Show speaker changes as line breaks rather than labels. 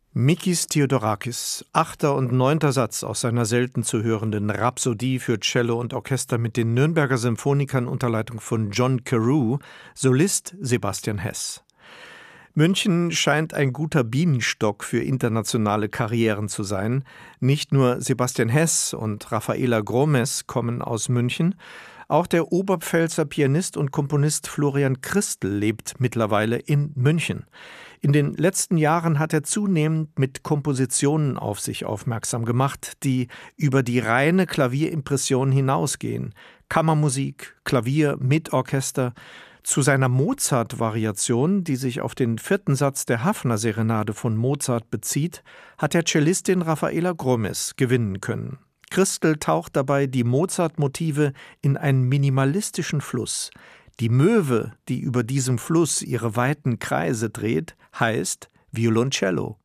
Mikis Theodorakis, 8. und 9. Satz aus seiner selten zu hörenden Rhapsodie für Cello und Orchester mit den Nürnberger Symphonikern unter Leitung von John Carew, Solist Sebastian Hess. München scheint ein guter Bienenstock für internationale Karrieren zu sein. Nicht nur Sebastian Hess und Rafaela Gromes kommen aus München, auch der Oberpfälzer Pianist und Komponist Florian Christl lebt mittlerweile in München. In den letzten Jahren hat er zunehmend mit Kompositionen auf sich aufmerksam gemacht, die über die reine Klavierimpression hinausgehen. Kammermusik, Klavier mit Orchester. Zu seiner Mozart-Variation, die sich auf den 4. Satz der Haffner-Serenade von Mozart bezieht, hat der Cellistin Rafaela Gromes gewinnen können. Christl taucht dabei die Mozart-Motive in einen minimalistischen Fluss. Die Möwe, die über diesem Fluss ihre weiten Kreise dreht, heißt Violoncello.